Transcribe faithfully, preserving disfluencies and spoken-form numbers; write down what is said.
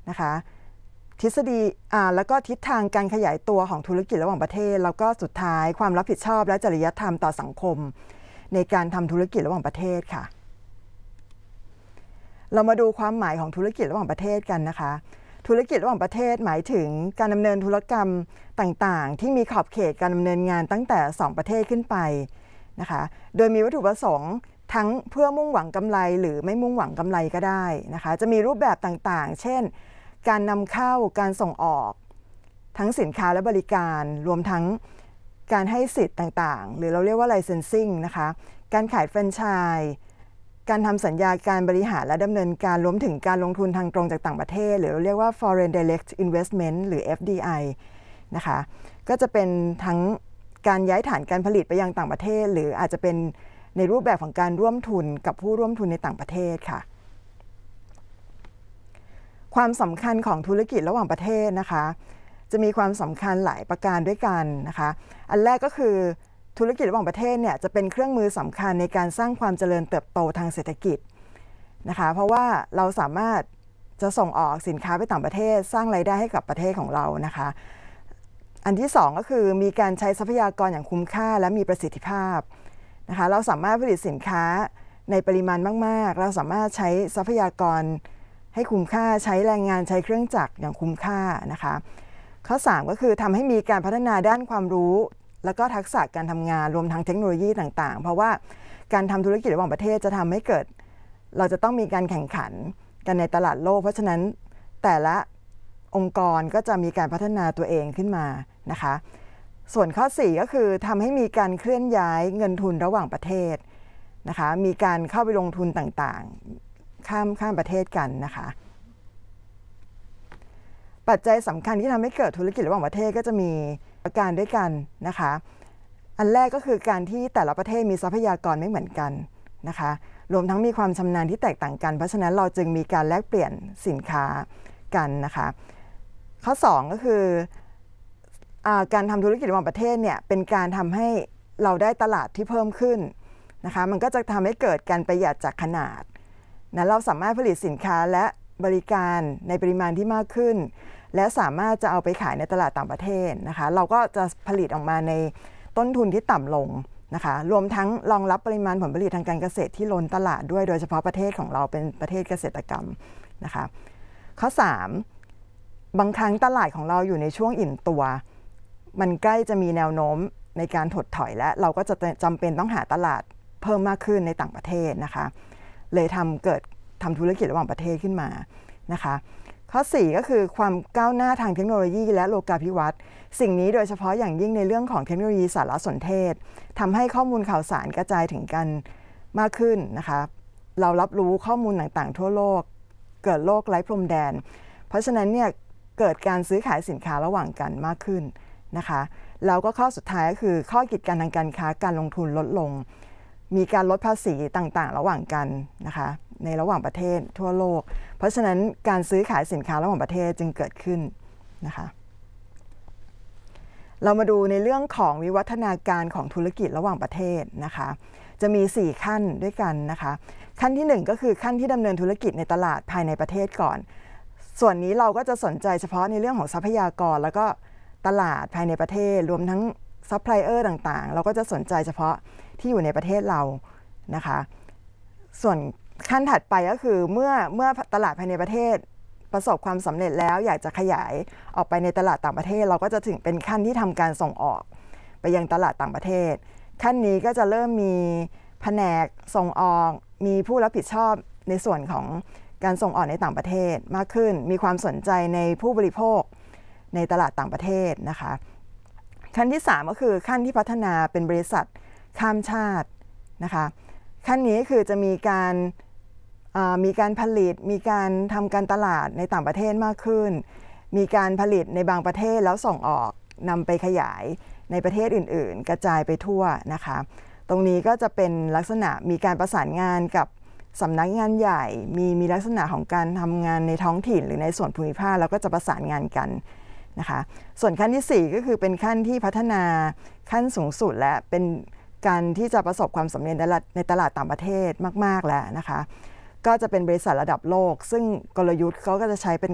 นะคะทฤษฎีอ่าแล้วก็ทิศทางการขยายตัวของธุรกิจระหว่างประเทศแล้วก็สุดท้ายความรับผิดชอบและจริยธรรมต่อสังคมในการทำธุรกิจระหว่างประเทศค่ะเรามาดูความหมายของธุรกิจระหว่างประเทศกันนะคะธุรกิจระหว่างประเทศหมายถึงการดำเนินธุรกรรมต่างๆที่มีขอบเขตการดำเนินงานตั้งแต่สองประเทศขึ้นไปนะคะโดยมีวัตถุประสงค์ทั้งเพื่อมุ่งหวังกำไรหรือไม่มุ่งหวังกำไรก็ได้นะคะจะมีรูปแบบต่างๆเช่นการนำเข้าการส่งออกทั้งสินค้าและบริการรวมทั้งการให้สิทธิ์ต่างๆหรือเราเรียกว่า licensing นะคะการขายแฟรนไชส์การทำสัญญาการบริหารและดำเนินการรวมถึงการลงทุนทางตรงจากต่างประเทศหรือเราเรียกว่า foreign direct investment หรือ เอฟ ดี ไอ นะคะก็จะเป็นทั้งการย้ายฐานการผลิตไปยังต่างประเทศหรืออาจจะเป็นในรูปแบบของการร่วมทุนกับผู้ร่วมทุนในต่างประเทศค่ะความสำคัญของธุรกิจระหว่างประเทศนะคะจะมีความสำคัญหลายประการด้วยกันนะคะอันแรกก็คือธุรกิจระหว่างประเทศเนี่ยจะเป็นเครื่องมือสำคัญในการสร้างความเจริญเติบโตทางเศรษฐกิจนะคะเพราะว่าเราสามารถจะส่งออกสินค้าไปต่างประเทศสร้างรายได้ให้กับประเทศของเรานะคะอันที่สองก็คือมีการใช้ทรัพยากรอย่างคุ้มค่าและมีประสิทธิภาพนะคะเราสามารถผลิตสินค้าในปริมาณมากๆเราสามารถใช้ทรัพยากรให้คุ้มค่าใช้แรงงานใช้เครื่องจักรอย่างคุ้มค่านะคะข้อสามก็คือทำให้มีการพัฒนาด้านความรู้แล้วก็ทักษะการทำงานรวมทั้งเทคโนโลยีต่างๆเพราะว่าการทำธุรกิจระหว่างประเทศจะทำให้เกิดเราจะต้องมีการแข่งขันกันในตลาดโลกเพราะฉะนั้นแต่ละองค์กรก็จะมีการพัฒนาตัวเองขึ้นมานะคะส่วนข้อสี่ก็คือทำให้มีการเคลื่อนย้ายเงินทุนระหว่างประเทศนะคะมีการเข้าไปลงทุนต่างๆข้ามข้ามประเทศกันนะคะปัจจัยสำคัญที่ทำให้เกิดธุรกิจระหว่างประเทศก็จะมีประการด้วยกันนะคะอันแรกก็คือการที่แต่ละประเทศมีทรัพยากรไม่เหมือนกันนะคะรวมทั้งมีความชำนาญที่แตกต่างกันเพราะฉะนั้นเราจึงมีการแลกเปลี่ยนสินค้ากันนะคะข้อสองก็คือการทำธุรกิจระหว่างประเทศเนี่ยเป็นการทำให้เราได้ตลาดที่เพิ่มขึ้นนะคะมันก็จะทำให้เกิดการประหยัดจากขนาดนะเราสามารถผลิตสินค้าและบริการในปริมาณที่มากขึ้นและสามารถจะเอาไปขายในตลาดต่างประเทศนะคะเราก็จะผลิตออกมาในต้นทุนที่ต่ำลงนะคะรวมทั้งรองรับปริมาณผลผลิตทางการเกษตรที่ล้นตลาดด้วยโดยเฉพาะประเทศของเราเป็นประเทศเกษตรกรรมนะคะข้อสามบางครั้งตลาดของเราอยู่ในช่วงอิ่มตัวมันใกล้จะมีแนวโน้มในการถดถอยและเราก็จะจำเป็นต้องหาตลาดเพิ่มมากขึ้นในต่างประเทศนะคะเลยทำเกิดทำธุรกิจระหว่างประเทศขึ้นมานะคะข้อสี่ก็คือความก้าวหน้าทางเทคโนโลยีและโลกาภิวัตน์สิ่งนี้โดยเฉพาะอย่างยิ่งในเรื่องของเทคโนโลยีสารสนเทศทำให้ข้อมูลข่าวสารกระจายถึงกันมากขึ้นนะคะเรารับรู้ข้อมูลต่างๆทั่วโลกเกิดโลกไร้พรมแดนเพราะฉะนั้นเนี่ยเกิดการซื้อขายสินค้าระหว่างกันมากขึ้นนะคะแล้วก็ข้อสุดท้ายก็คือข้อกีดกันทางการค้าการลงทุนลดลงมีการลดภาษีต่างๆระหว่างกันนะคะในระหว่างประเทศทั่วโลกเพราะฉะนั้นการซื้อขายสินค้าระหว่างประเทศจึงเกิดขึ้นนะคะเรามาดูในเรื่องของวิวัฒนาการของธุรกิจระหว่างประเทศนะคะจะมีสี่ขั้นด้วยกันนะคะขั้นที่หนึ่งก็คือขั้นที่ดำเนินธุรกิจในตลาดภายในประเทศก่อนส่วนนี้เราก็จะสนใจเฉพาะในเรื่องของทรัพยากรแล้วก็ตลาดภายในประเทศรวมทั้งซัพพลายเออร์ต่างๆเราก็จะสนใจเฉพาะที่อยู่ในประเทศเรานะคะส่วนขั้นถัดไปก็คือเมื่อเมื่อตลาดภายในประเทศประสบความสำเร็จแล้วอยากจะขยายออกไปในตลาดต่างประเทศเราก็จะถึงเป็นขั้นที่ทำการส่งออกไปยังตลาดต่างประเทศขั้นนี้ก็จะเริ่มมีแผนกส่งออกมีผู้รับผิดชอบในส่วนของการส่งออกในต่างประเทศมากขึ้นมีความสนใจในผู้บริโภคในตลาดต่างประเทศนะคะขั้นที่สามก็คือขั้นที่พัฒนาเป็นบริษัทข้ามชาตินะคะขั้นนี้คือจะมีการมีการผลิตมีการทำการตลาดในต่างประเทศมากขึ้นมีการผลิตในบางประเทศแล้วส่งออกนำไปขยายในประเทศอื่นๆกระจายไปทั่วนะคะตรงนี้ก็จะเป็นลักษณะมีการประสานงานกับสำนักงานใหญ่มีมีลักษณะของการทำงานในท้องถิ่นหรือในส่วนภูมิภาคแล้วก็จะประสานงานกันนะคะส่วนขั้นที่สี่ก็คือเป็นขั้นที่พัฒนาขั้นสูงสุดและเป็นการที่จะประสบความสำเร็จในตลาดต่างประเทศมากๆแล้วนะคะก็จะเป็นบริษัทระดับโลกซึ่งกลยุทธ์เขาก็จะใช้เป็น